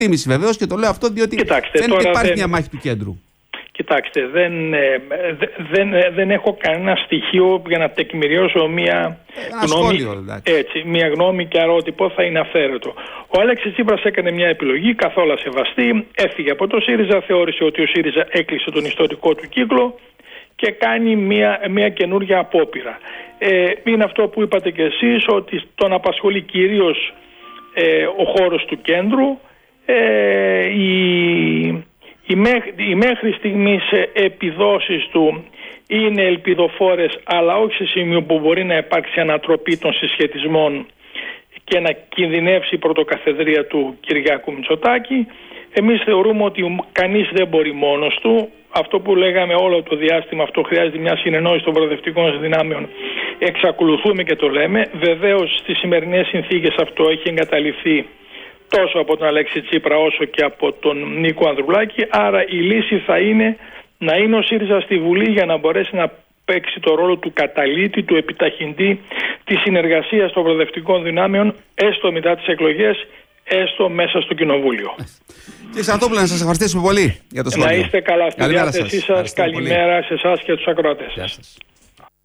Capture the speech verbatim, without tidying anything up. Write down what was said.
εκτίμηση βεβαίως, και το λέω αυτό διότι Κοιτάξτε, φαίνεται ότι υπάρχει δεν... μια μάχη του κέντρου. Κοιτάξτε, δεν, δεν, δεν έχω κανένα στοιχείο για να τεκμηριώσω μια Ένα γνώμη, σχόλιο, έτσι, μια γνώμη και αρώτυπο θα είναι αφαίρετο. Ο Αλέξης Τσίπρας έκανε μια επιλογή καθόλου σεβαστή, έφυγε από το ΣΥΡΙΖΑ, θεώρησε ότι ο ΣΥΡΙΖΑ έκλεισε τον ιστορικό του κύκλο και κάνει μια, μια καινούργια απόπειρα. Ε, είναι αυτό που είπατε κι εσείς, ότι τον απασχολεί κυρίως ε, ο χώρος του κέντρου, ε, η... Οι μέχρι, οι μέχρι στιγμής επιδόσεις του είναι ελπιδοφόρες, αλλά όχι σε σημείο που μπορεί να υπάρξει ανατροπή των συσχετισμών και να κινδυνεύσει η πρωτοκαθεδρία του Κυριάκου Μητσοτάκη. Εμείς θεωρούμε ότι κανείς δεν μπορεί μόνος του. Αυτό που λέγαμε όλο το διάστημα, αυτό χρειάζεται μια συνεννόηση των προοδευτικών δυνάμεων. Εξακολουθούμε και το λέμε. Βεβαίως στις σημερινές συνθήκες αυτό έχει εγκαταλειφθεί τόσο από τον Αλέξη Τσίπρα όσο και από τον Νίκο Ανδρουλάκη. Άρα η λύση θα είναι να είναι ο ΣΥΡΙΖΑ στη Βουλή για να μπορέσει να παίξει το ρόλο του καταλήτη, του επιταχυντή της συνεργασίας των προοδευτικών δυνάμεων, έστω μετά τις εκλογές, έστω μέσα στο Κοινοβούλιο. Κύριε Ξανθόπουλε, να σας ευχαριστήσουμε πολύ για το σχόλιο. Να είστε καλά στη διάθεσή σας. Καλημέρα σε εσάς και τους ακροατές. Γεια σας.